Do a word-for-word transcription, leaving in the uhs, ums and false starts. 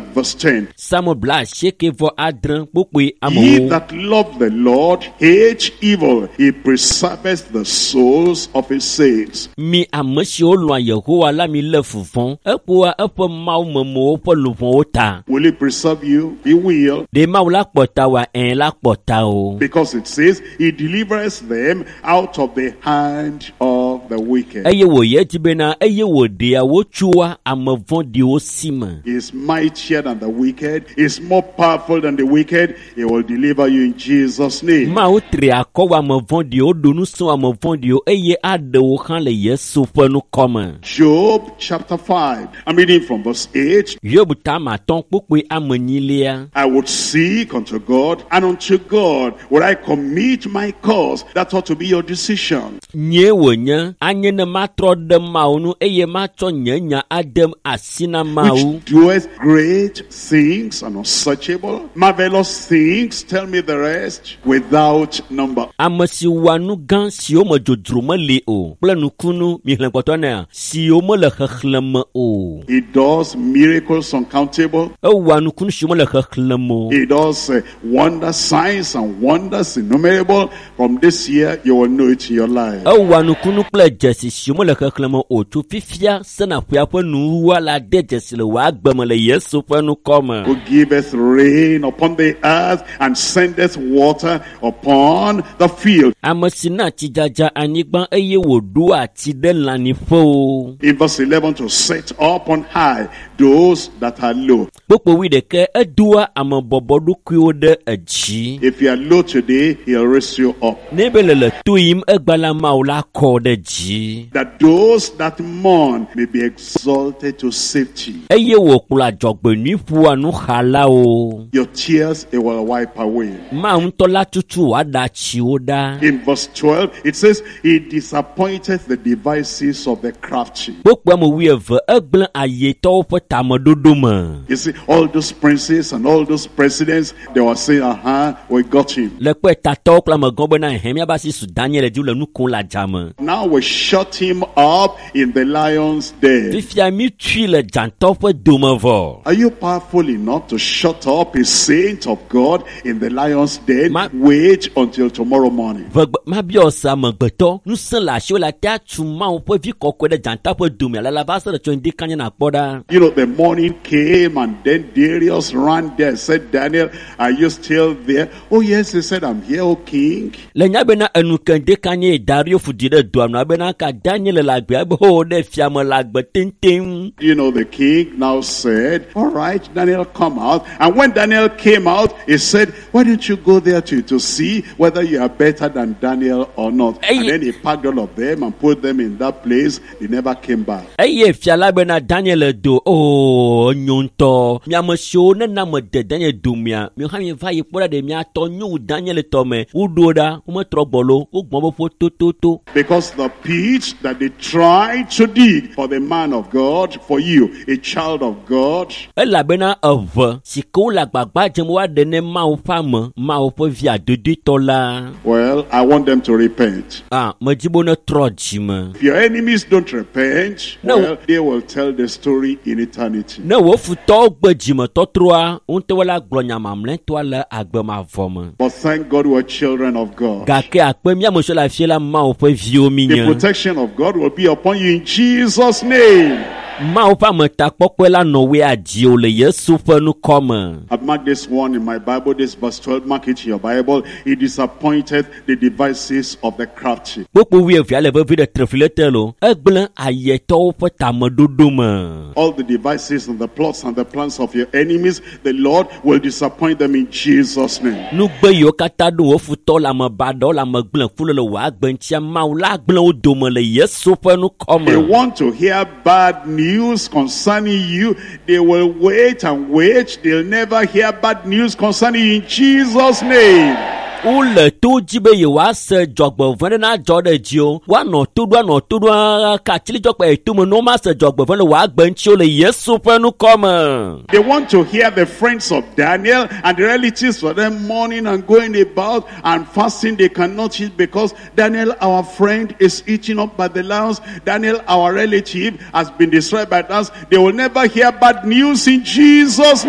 verse ten. Samuel bla sheke vo adran pokwe amo. He that love the Lord hate evil. He preserveth the souls of his saints. Mi amashi o lo Yehowa la mi le fufon. Epo a epo mau memo po lufon ota. Will he preserve you? He will. De mau la pota wa en la pota o. Because it says he delivers them out of the hand of the wicked. Eye wo ye tibena eye wo de a wo chua amavon di o sima. He is mightier than the wicked. He is more powerful than the wicked. He will deliver you in Jesus' name. Ma o tre akowa amavon di o donu so amavon di o eye ade wo kan le yesu fanu koma. Job chapter five. I'm reading from verse eight. Job tama ton pokwe amanyilia. I would seek unto God, and unto God would I commit my cause. That ought to be your decision. Nye wonya anye ne matro de maunu eye matro nyanya adem asina mau. Which doeth great things and unsearchable, marvelous things, tell me the rest, without number. Amasi wanu gan si o mo jodroma le o. Planu kunu mi hlenkoto na si o mo le khkhlem o. He does miracles uncountable. O wanu kunu si o mo le khkhlem o. He does uh, wonder signs and wonders innumerable. From this year, you will know it in your life. O wanu kunu ple jesi si o mo le khkhlem o tu fifia sana pya po nu wala de jesi le wa gbem le yesu panu koma. Who giveth rain upon the earth and sendeth water upon the field. Amasina tijaja anigban eye wo do ati de lani fo. In verse eleven, to set up on high those that are low. Popo wi de ke edua amabobodu kuo de aji. If you are low today, he'll raise you up. Nebele le tuim egbala maula ko de ji. That those that mourn may be exalted to safety. Eye wo kula jogbe ni fu anu khala o. Your tears it will wipe away. Ma untola tutu ada chi oda. In verse twelve, it says, he disappointed the devices of the crafty. Popo mo wi eve egble ayeto fo tamadodo ma. You see, all those princes and all those presidents, they were saying, uh-huh, we got him. Le pe tato kla ma gombe na hemia ba si su Daniel di le nu kun la jama. Now we shut him up in the lion's den. Fifia mi tui le janto fo domavo. Are you powerful enough to shut up a saint of God in the lion's den? Ma- Wait until tomorrow morning. Ma biosa ma gbeto nu san la sho la ta tu ma o po vi kokko de janta po dumi la la ba se de ndi kanya na poda. You know, the morning came and then Darius ran there and said, Daniel, are you still there? Oh yes, he said, I'm here, O king. Le nya be na enu kan de kanya Dario fu di de do na be na ka Daniel la gbe be ho de fiam la gbe tintin. You know, the king now said, all right, Daniel, come out. And when Daniel came out, he said, why don't you go there to, to see whether you are better than Daniel or not? Hey. And then he packed all of them and put them in that place. They never came back. Eye fiala be na Daniel do oh nyonto mi amsho na na mo de Daniel do mi mi ha mi va yi pora de mi ato nyu Daniel to me udoda o mo trogbolo o gbon bo fo to to to. Because the pit that they tried to dig for the man of God, for you, a child of God, Ela be na ove siko la gbagba je mo wa de ne ma o fa mo ma o fo via dodi to la. well, I want them to repent. Ah mo jibo na troji mo. If your enemies don't repent, No. well, they will tell the story in eternity. Na wo fu to gbeji mo to troa on te wala glonya mamle to la agbe ma vom. But thank God we're children of God. Ga ke akpe mi amso la fie la ma o fo vi o mi The yan. protection of God will be upon you in Jesus' name. Ma o pa mo ta popo la no we aji o le Yesu fanu koma. I've marked this one in my Bible, this verse twelve, mark it in your Bible. He disappointed the devices of the crafty. Popo we fi ale vi de trefilete lo. Egble ayeto fo tamadodo ma. All the devices and the plots and the plans of your enemies, the Lord will disappoint them in Jesus' name. Nu gbe yo kata do o fu to la mo ba do la mo gble fu lo wa gbe ntia ma o la gble o do mo le Yesu fanu koma. They want to hear bad news concerning you. They will wait and wait. They'll never hear bad news concerning you in Jesus' name. O le to jibe ye wa se jogbo vene na jode jio wa no to do no to do ka chili jogbo e to mo no ma se jogbo vene wa gbe nchi o le Yesu fanu koma. They want to hear the friends of Daniel and the relatives for them mourning and going about and fasting. They cannot eat because Daniel, our friend, is eaten up by the lions. Daniel, our relative, has been destroyed by us. They will never hear bad news in Jesus' name.